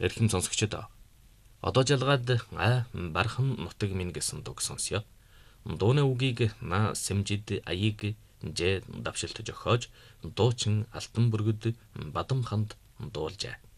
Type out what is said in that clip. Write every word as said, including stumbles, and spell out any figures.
Эрхэм сонсогчдоо одоо жалгаад а бархан нутаг минь гэсэн дуу сонсё. Дууны үгийг на сэмжид аяыг жэ давшилт жохоож дуучин алтан бүргэд бадам ханд дуулжээ.